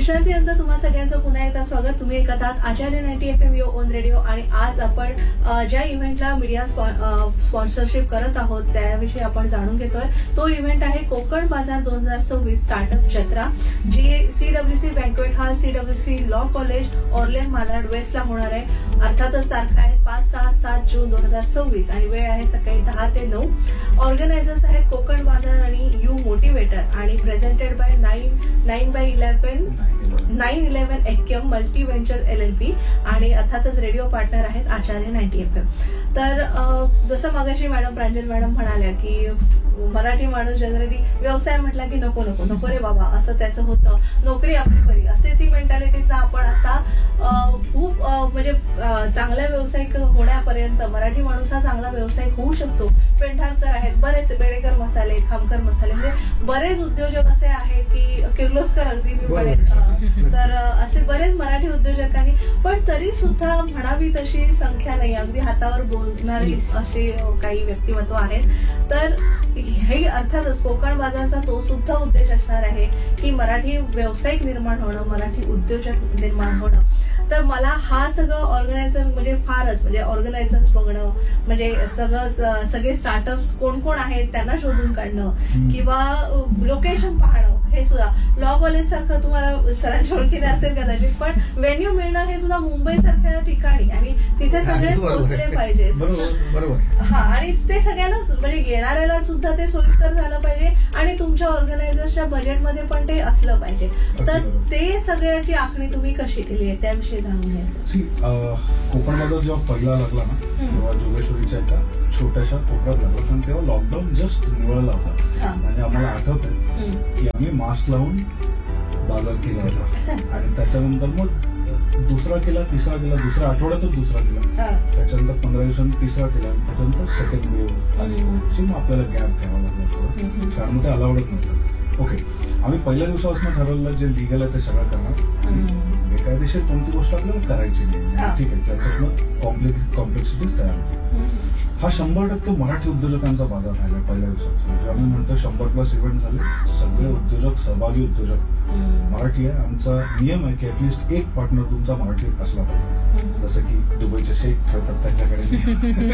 विश्रांतीनंतर तुम्हा सगळ्यांचं पुन्हा एकदा स्वागत. तुम्ही ऐकत आहात आचार्य 90 FM यो ऑन रेडिओ. आणि आज आपण ज्या इव्हेंटला मीडिया स्पॉन्सरशिप करत आहोत त्याविषयी आपण जाणून घेतोय. तो इव्हेंट आहे कोकण बाजार 2026 स्टार्टअप जत्रा, जी CWC banquet hall, CWC law college, ऑर्लेन Malad वेस्टला होणार आहे. अर्थातच तारखा आहेत 5, 6, 7 जून 2026 आणि वेळ आहे सकाळी 10 ते 9. ऑर्गनायझर्स आहेत कोकण बाजार आणि यू मोटिवेटर आणि presented bye 911 एक्यम multi venture LLP आणि अर्थातच रेडिओ पार्टनर आहेत आचार्य 90 FM. तर जसं मगाशी प्रांजल मॅडम म्हणाल्या की मराठी माणूस जनरली व्यवसाय म्हटला की नको नको नको रे बाबा असं त्याचं होतं, नोकरी आपली बरी असे ती मेंटॅलिटीतनं आपण आता खूप म्हणजे चांगल्या व्यावसायिक होण्यापर्यंत मराठी माणूस हा चांगला व्यावसायिक होऊ शकतो. पेंढारकर आहेत, बरेच बेडेकर मसाले, खामकर मसाले, म्हणजे बरेच उद्योजक असे आहेत की किर्लोस्कर अगदी मी म्हणेन. तर असे बरेच मराठी उद्योजकांनी, पण तरी सुद्धा म्हणावी तशी संख्या नाही, अगदी हातावर बोलणारी असे काही व्यक्तिमत्व आहेत. तर हे अर्थातच कोकण बाजारचा तो सुद्धा उद्देश असणार आहे की मराठी व्यावसायिक निर्माण होणं, मराठी उद्योजक निर्माण होणं. तर मला हा सगळं ऑर्गनायझर म्हणजे फारच म्हणजे ऑर्गनायझर्स बघणं, म्हणजे सगळे स्टार्टअप्स कोण कोण आहेत त्यांना शोधून काढणं किंवा लोकेशन पाहणं, हे सुद्धा लॉ कॉलेज सारखं तुम्हाला सरांच्या ओळखीने असेल कदाचित, पण व्हेन्यू मिळणं हे सुद्धा मुंबई सारख्या ठिकाणी आणि तिथे सगळे पोहोचले पाहिजेत. बरोबर. हा, आणि ते सगळ्यांना म्हणजे येणाऱ्याला सुद्धा ते सोयीस्कर झालं पाहिजे आणि तुमच्या ऑर्गनायझर्सच्या बजेटमध्ये पण ते असलं पाहिजे. तर ते सगळ्याची आखणी तुम्ही कशी केली आहे त्याविषयी जाणून घ्यायचं. कोकणमध्ये जेव्हा पहिला लागला ना तेव्हा जोगेश्वरीच्या एका छोट्याशा कोपऱ्यात लागला, पण तेव्हा लॉकडाऊन जस्ट निवळला होता. म्हणजे आम्हाला आठवत आहे की आम्ही मास्क लावून बाजार केला होता आणि त्याच्यानंतर मग दुसरा केला, तिसरा केला, दुसऱ्या आठवड्यातच दुसरा केला, त्याच्यानंतर 15 दिवसांनी तिसरा केला, त्याच्यानंतर सेकंड वेव्ह आली. मग आपल्याला गॅप घ्यावा लागला थोडं, कारण ते अलाउडच नव्हतं. ओके, आम्ही पहिल्या दिवसापासून ठरवलं जे लिगल आहे ते सगळं करणार, बेकायदेशीर कोणती गोष्ट आपल्याला करायची नाही. ठीक आहे, त्याच्यातनं कॉम्प्लेक्सिटीज तयार होती. हा 100% मराठी उद्योजकांचा बाजार राहिला पहिल्या दिवसाचा. म्हणजे आम्ही म्हणतो 100+ इव्हेंट झाले, सगळे उद्योजक, सहभागी उद्योजक मराठी आहे. आमचा नियम आहे की ऍटलिस्ट एक पार्टनर तुमचा मराठीत असला पाहिजे. जसं की दुबईचे शेख ठेवतात त्यांच्याकडे,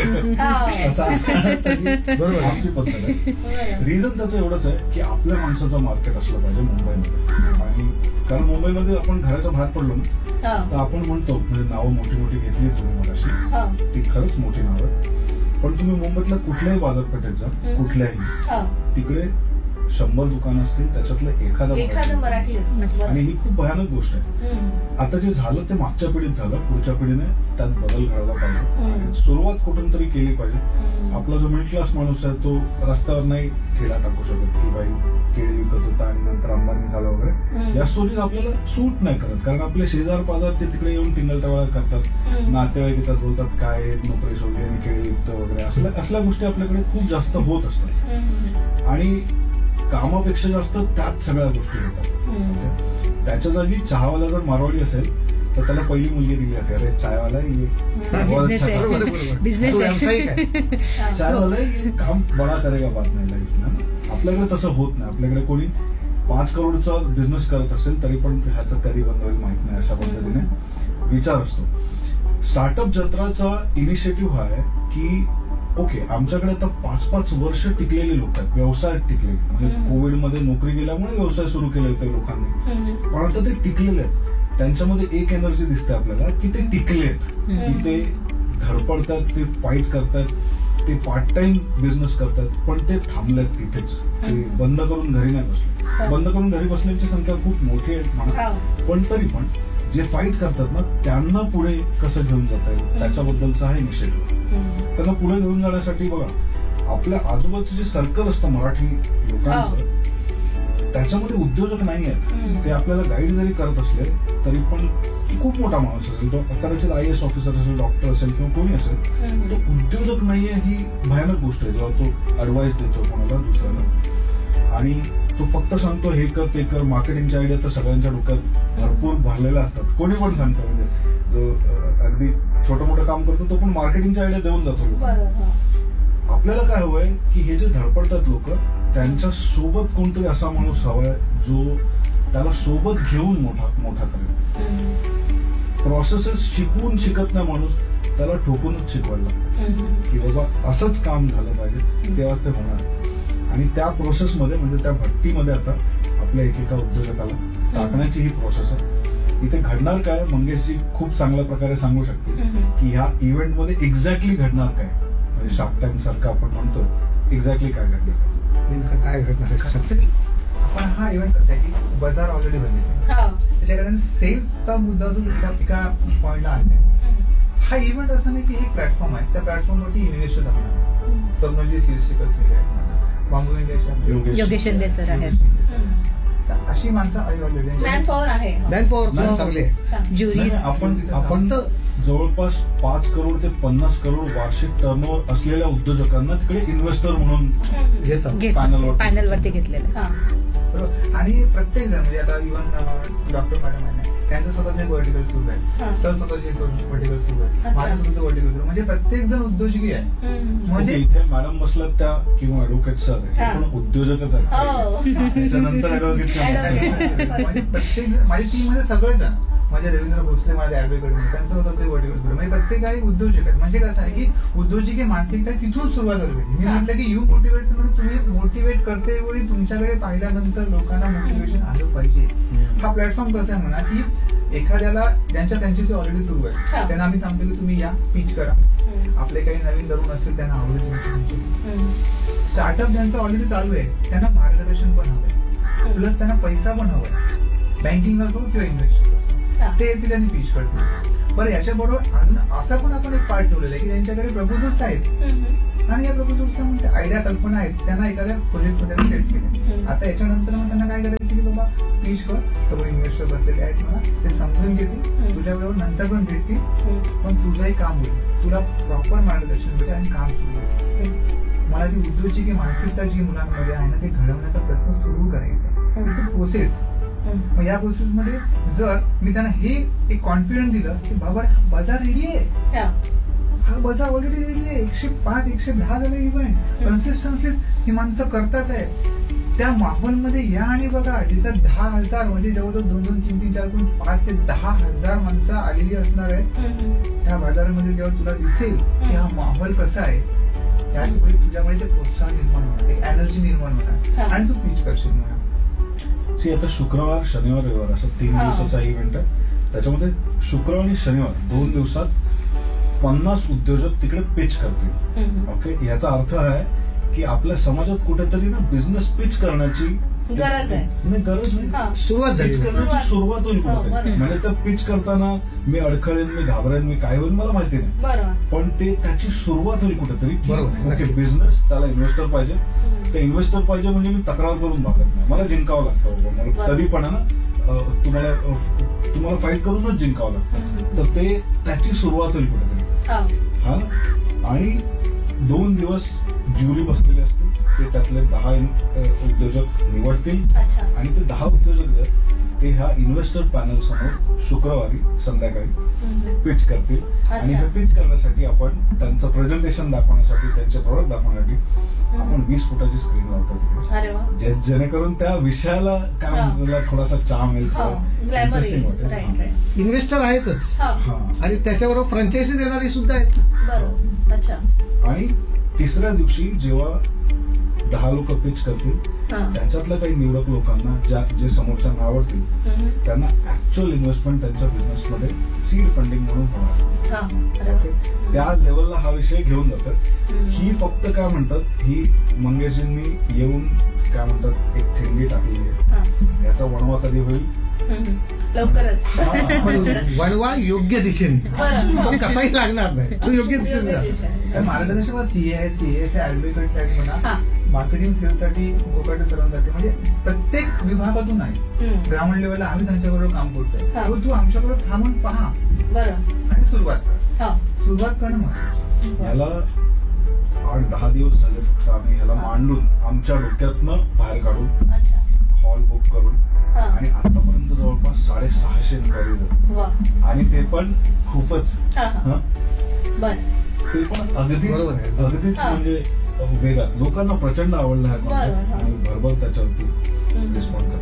बरोबर आमची पद्धत आहे. रिझन त्याचं एवढंच आहे की आपल्या माणसाचं मार्केट असलं पाहिजे मुंबईमध्ये. आणि कारण मुंबईमध्ये आपण घराच्या बाहेर पडलो ना तर आपण म्हणतो, म्हणजे नावं मोठी मोठी घेतली तुम्ही मगाशी, ती खरंच मोठी नावं आहे, पण तुम्ही मुंबईतल्या कुठल्याही बाजारपेठेत जा, कुठल्याही, तिकडे 100 दुकानं असतील, त्याच्यातलं एखादं मराठी असतं. आणि ही खूप भयानक गोष्ट आहे. आता जे झालं ते मागच्या पिढीत झालं, पुढच्या पिढीने त्यात बदल घडायला पाहिजे. सुरुवात कुठून तरी केली पाहिजे. आपला जो मिडल क्लास माणूस आहे तो रस्त्यावर नाही ठेला टाकू शकत की बाई केळी विकत होता आणि नंतर अंबानी झाला वगैरे. या स्टोरीज आपल्याला सूट नाही करत, कारण आपले शेजार पाजारचे तिकडे येऊन टिंगलटवाळा करतात, नातेवाईक येतात, बोलतात काय नोकरी सोडली आणि केळी विकतो वगैरे. असल्या गोष्टी आपल्याकडे खूप जास्त होत असतात आणि कामापेक्षा जास्त त्याच सगळ्या गोष्टी होतात. त्याच्या जागी चहावाला जर मारवाडी असेल तर त्याला पहिली मुलगी दिली जाते, अरे चायवाला व्यावसायिक आहे, चायवाला काम बडा करेगा बात नाही लाईफ ना. आपल्याकडे तसं होत नाही. आपल्याकडे कोणी 5 करोडचा बिझनेस करत असेल तरी पण ह्याचं कधी बंद होईल माहित नाही, अशा पद्धतीने विचार असतो. स्टार्टअप जत्राचा इनिशिएटिव्ह हा आहे की ओके, आमच्याकडे आता 5-5 वर्ष टिकलेले लोक आहेत, व्यवसायात टिकले. म्हणजे कोविडमध्ये नोकरी गेल्यामुळे व्यवसाय सुरू केले होते लोकांनी, पण आता ते टिकलेले आहेत. त्यांच्यामध्ये एक एनर्जी दिसते आपल्याला की ते टिकलेत, की ते धडपडतात, ते फाईट करतात, ते पार्ट टाइम बिझनेस करतात, पण ते थांबलेत तिथेच. ते बंद करून घरी नाही बसले. बंद करून घरी बसण्याची संख्या खूप मोठी आहे म्हणा, पण तरी पण जे फाईट करतात ना त्यांना पुढे कसं घेऊन जाता येईल त्याच्याबद्दलचा हा इनिशिएटिव्ह. त्यांना पुढे घेऊन जाण्यासाठी बघा, आपल्या आजूबाजूचं जे सर्कल असतं मराठी लोकांचं, त्याच्यामध्ये उद्योजक नाही आहेत. ते आपल्याला गाईड जरी करत असले तरी पण खूप मोठा माणूस असेल, तो कदाचित IAS ऑफिसर असेल, डॉक्टर असेल किंवा कोणी असेल, तो उद्योजक नाहीये ही भयानक गोष्ट आहे. जेव्हा तो ऍडवाइस देतो कोणाला दुसऱ्याला आणि तो फक्त सांगतो हे कर ते कर, मार्केटिंगच्या आयडिया तर सगळ्यांच्या डोक्यात भरपूर भरलेल्या असतात. कोणी पण सांगतो, म्हणजे जो अगदी छोटं मोठं काम करतो तो पण मार्केटिंगच्या आयडिया देऊन जातो. आपल्याला काय हवंय की हे जे धडपडतात लोक, त्यांच्या सोबत कोणतरी असा माणूस हवाय जो त्याला सोबत घेऊन मोठा करेल. प्रोसेसेस शिकवून शिकत नाही माणूस, त्याला ठोकूनच शिकवायला लागतं की बाबा असंच काम झालं पाहिजे, तेव्हाच ते होणार. आणि त्या प्रोसेसमध्ये म्हणजे त्या भट्टीमध्ये आता आपल्या एकेका उद्योजकाला टाकण्याची ही प्रोसेस आहे. इथे घडणार काय, मंगेशजी खूप चांगल्या प्रकारे सांगू शकते की ह्या इव्हेंटमध्ये एक्झॅक्टली घडणार काय. म्हणजे शार्क टँक सारखं आपण म्हणतो, एक्झॅक्टली काय घडणार, नेमकं काय घडणार आहे. आपण हा इव्हेंट कसा आहे की बाजार ऑलरेडी बनलेला आहे, त्याच्याकडे सेल्सचा मुद्दा जो एका पॉइंटला आणलाय. हा इव्हेंट असा नाही की एक प्लॅटफॉर्म आहे, त्या प्लॅटफॉर्मवरती इन्व्हेस्टर्स आपण स्वप्नजी शीर्षकच आहेत, बांबू इंडिया योगेश शिंदे सर आहेत, अशी माणसं ऑलरेडी मॅनपॉवर आहे. मॅनपॉवर चांगली आहे. ज्युरी आपण जवळपास 5 करोड ते 50 करोड वार्षिक टर्नओव्हर असलेल्या उद्योजकांना तिकडे इन्व्हेस्टर म्हणून घेतो पॅनलवरती घेतलेलं. बरोबर. आणि प्रत्येक जण म्हणजे आता इव्हन डॉक्टर मॅडम आहे, त्यांचं स्वतःचे वर्टिकल सुरू आहे, सर स्वतःचे वर्टिकल सुरू आहे, माझं स्वतःचं वर्टिकल सुरू, म्हणजे प्रत्येक जण उद्योजकी आहे. म्हणजे इथे मॅडम बसल्यात त्या किंवा ऍडव्होकेट सर पण उद्योजकच आहेत. त्याच्यानंतर ऍडव्होकेट म्हणजे प्रत्येक माझ्या टीम मध्ये सगळेच जण, माझे रवींद्र भोसले माझे ऍडव्होकेट, त्यांचं स्वतःचे वर्टिकल सुरू, म्हणजे प्रत्येक काही उद्योजक आहेत. म्हणजे कसं आहे की उद्योजकी मानसिकता तिथून सुरुवात झाली. मी म्हटलं की यू मोटिवेट, म्हणजे तुम्ही मोटिवेट करते वेळी तुमच्याकडे पाहिल्यानंतर लोकांना मोटिवेशन आलं पाहिजे. हा प्लॅटफॉर्म कसा आहे म्हणा की एखाद्याला त्यांची ऑलरेडी सुरू आहे, त्यांना आम्ही सांगतो की तुम्ही या पिच करा. आपले काही नवीन तरुण असतील त्यांना आवडेल. स्टार्टअप ज्यांचं ऑलरेडी चालू आहे त्यांना मार्गदर्शन पण हवंय, प्लस त्यांना पैसा पण हवाय, बँकिंग असो किंवा इन्व्हेस्टर असो, ते येतील आणि पिच करतील. बरं, याच्याबरोबर अजून असा पण आपण एक पार्ट ठेवलेला आहे की त्यांच्याकडे प्रपोजल्स आहेत आणि या प्रपोजल्सच्या म्हणजे आयडिया कल्पना आहेत, त्यांना एखाद्या प्रोजेक्टमध्ये सेट केले. आता याच्यानंतर मग त्यांना काय करायचं की बाबा पिच कर, सगळे इन्व्हेस्टर बसलेले आहेत मला, ते समजून घेतील, तुझ्याबरोबर नंतर पण भेटतील, पण तुझंही काम होईल, तुला प्रॉपर मार्गदर्शन भेटेल आणि काम सुरू होईल. मला ती उद्योजकी मानसिकता जी मुलांमध्ये आहे ना, ते घडवण्याचा प्रयत्न सुरू करायचा आहे. It's a process. मग या प्रोसेस मध्ये जर मी त्यांना हे एक कॉन्फिडन्स दिलं की बाबा बाजार रेडी आहे, हा बाजार ऑलरेडी रेडी आहे, 105 110 झाले इव्हेंट, कन्सिस्टन्सी ही माणसं करतात आहे, त्या माहोलमध्ये या आणि बघा जिथं 10,000 म्हणजे जवळजवळ 2-2, 3-3, 4, 5 ते 10,000 माणसं आलेली असणार आहे. त्या बाजारामध्ये जेव्हा तुला दिसेल की हा माहोल कसा आहे, त्यावेळी तुझ्यामध्ये ते प्रोत्साहन निर्माण होणार, एक एनर्जी निर्माण होणार आणि तू पिच करशील म्हणा. आता शुक्रवार शनिवार रविवार असं 3 दिवसाचा इव्हेंट आहे. त्याच्यामध्ये शुक्रवार आणि शनिवार 2 दिवसात 50 उद्योजक तिकडे पिच करतील. ओके, याचा अर्थ आहे की आपल्या समाजात कुठेतरी ना बिझनेस पिच करण्याची गरज आहे. नाही, गरज नाही, सुरुवात झाली, पिच करण्याची सुरुवात होईल कुठेतरी. म्हणजे त्या पिच करताना मी अडखळेन, मी घाबरेन, मी काय होईल मला माहिती नाही, पण ते त्याची सुरुवात होईल कुठेतरी. ओके, बिझनेस, त्याला इन्व्हेस्टर पाहिजे, ते इन्व्हेस्टर पाहिजे म्हणजे मी तक्रार करून भागत नाही, मला जिंकावं लागतं. मला कधी पण आहे ना तुम्हाला फाईट करूनच जिंकावं लागतं. तर ते त्याची सुरुवात होईल कुठेतरी. हा, आणि 2 दिवस ज्युरी बसलेली असते, ते त्यातले 10 उद्योजक निवडतील आणि ते 10 उद्योजक जर ते ह्या इन्व्हेस्टर पॅनल समोर शुक्रवारी संध्याकाळी पिच करतील. आणि हे पिच करण्यासाठी आपण त्यांचं प्रेझेंटेशन दाखवण्यासाठी, त्यांचे प्रोडक्ट दाखवण्यासाठी आपण 20 फुटाची स्क्रीन लावतो तिकडे, जेणेकरून त्या विषयाला काय म्हणतात थोडासा चाम येईल, इंटरेस्टिंग वाटेल. इन्व्हेस्टर आहेतच आणि त्याच्याबरोबर फ्रँचायझी देणारी सुद्धा आहेत. आणि तिसऱ्या दिवशी जेव्हा 10 लोक पिच करतील, त्याच्यातल्या काही निवडक लोकांना जे समोरच्यांना आवडतील त्यांना ऍक्च्युअल इन्व्हेस्टमेंट त्यांच्या बिझनेसमध्ये सीड फंडिंग म्हणून होणार. त्या लेवलला हा विषय घेऊन जातात. ही फक्त काय म्हणतात, ही मंगेशजींनी येऊन काय म्हणतात एक ठेंगी टाकली आहे. याचा वणवा कधी होईल लवकरच. वणवा योग्य दिशेने, तो कसाही लागणार नाही, तो योग्य दिशेने. मार्गदर्शन सीएस ऍडव्होकेट्स आहेत म्हणा, मार्केटिंग सेल्ससाठी गोकाटे सरांसाठी, म्हणजे प्रत्येक विभागातून आहे. ग्राउंड लेवलला आम्ही त्यांच्याबरोबर काम करतोय, तू आमच्याबरोबर थांबून पहा आणि सुरुवात कर. सुरुवात करणं महत्त्वाचं. याला 8-10 दिवस झाले फक्त आम्ही ह्याला मांडून आमच्या डोक्यातनं बाहेर काढून हॉल बुक करून, आणि आतापर्यंत जवळपास 650 इन्क्वायरी, आणि ते पण खूपच ते पण अगदीच म्हणजे वेगात लोकांना प्रचंड आवडलं आहे आणि भरभर त्याच्यावरती रिस्पॉन्ड करतात.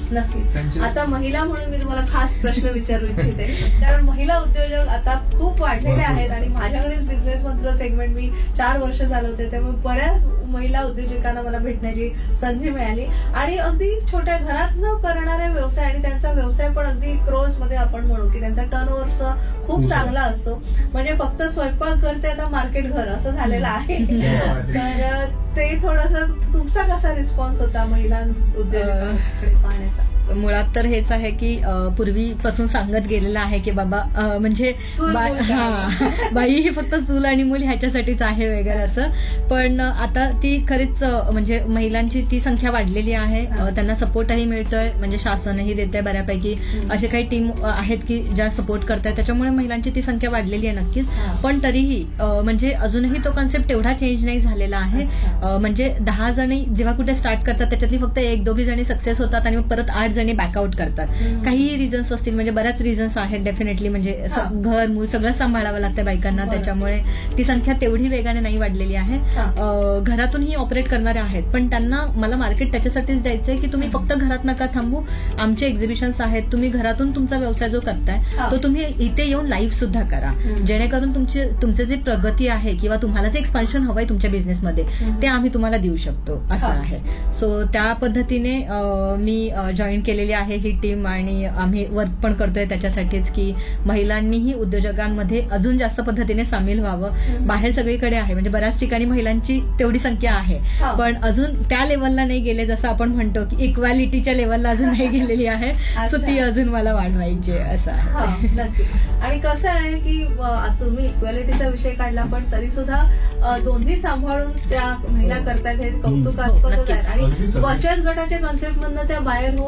नक्की. त्यांचे- आता महिला म्हणून मी तुम्हाला खास प्रश्न विचारू इच्छिते, कारण महिला उद्योजक आता खूप वाढलेले आहेत आणि माझ्याकडेच बिझनेस मंत्र सेगमेंट मी 4 वर्ष चालवते, त्यामुळे बऱ्याच महिला उद्योजकांना मला भेटण्याची संधी मिळाली आणि अगदी छोट्या घरात न करणारे व्यवसाय आणि त्यांचा व्यवसाय पण अगदी क्रोज मध्ये आपण म्हणू की त्यांचा टर्नओव्हर खूप चांगला असतो. म्हणजे फक्त स्वयंपाक करते आता मार्केट घर असं झालेलं आहे. तर ते थोडंसं तुमचा कसा रिस्पॉन्स होता महिला उद्योजकांकडे पाहण्याचा? मुळात तर हेच आहे की पूर्वीपासून सांगत गेलेलं आहे की बाबा म्हणजे चूल मूल काय? बाई ही फक्त चूल आणि मूल ह्याच्यासाठीच आहे वगैरे असं. पण आता ती खरीच म्हणजे महिलांची ती संख्या वाढलेली आहे. त्यांना सपोर्टही मिळतोय, म्हणजे शासनही देतंय बऱ्यापैकी. असे काही टीम आहेत की ज्या सपोर्ट करतायत, त्याच्यामुळे महिलांची ती संख्या वाढलेली आहे नक्कीच. पण तरीही म्हणजे अजूनही तो कॉन्सेप्ट तेवढा चेंज नाही झालेला आहे. म्हणजे 10 जणी जेव्हा कुठे स्टार्ट करतात त्याच्यातली फक्त 1-2 जणी सक्सेस होतात आणि मग परत 8 जणी बॅकआउट करतात. काहीही रिझन्स असतील, म्हणजे बऱ्याच रिझन्स आहेत डेफिनेटली. म्हणजे घर मूल सगळं सांभाळावं लागतं बायकांना, त्याच्यामुळे ती संख्या तेवढी वेगाने नाही वाढलेली आहे. घरातूनही ऑपरेट करणारे आहेत, पण त्यांना मला मार्केट त्याच्यासाठीच द्यायचंय की तुम्ही फक्त घरात नका थांबू. आमचे एक्झिबिशन्स आहेत, तुम्ही घरातून तुमचा व्यवसाय जो करताय तो तुम्ही इथे येऊन लाईव्ह सुद्धा करा, जेणेकरून तुमचे जे प्रगती आहे किंवा तुम्हाला जे एक्सपान्शन हवंय तुमच्या बिझनेसमध्ये ते आम्ही तुम्हाला देऊ शकतो असं आहे. सो त्या पद्धतीने मी जॉईन केलेली आहे ही टीम आणि आम्ही वर्क पण करतोय त्याच्यासाठीच की महिलांनीही उद्योजकांमध्ये अजून जास्त पद्धतीने सामील व्हावं. बाहेर सगळीकडे आहे, म्हणजे बऱ्याच ठिकाणी महिलांची तेवढी संख्या आहे, पण अजून त्या लेवलला नाही गेले, जसं आपण म्हणतो की इक्वॅलिटीच्या लेवलला अजून नाही गेलेली आहे. सो ती अजून मला वाढवायची आहे असं आहे. नक्की. आणि कसं आहे की तुम्ही इक्वॅलिटीचा विषय काढला, पण तरी सुद्धा दोन्ही सांभाळून त्या महिला करतायत हे कौतुकास्पदच आहे. आणि बचत गटाच्या कॉन्सेप्ट मधनं त्या बाहेर होऊन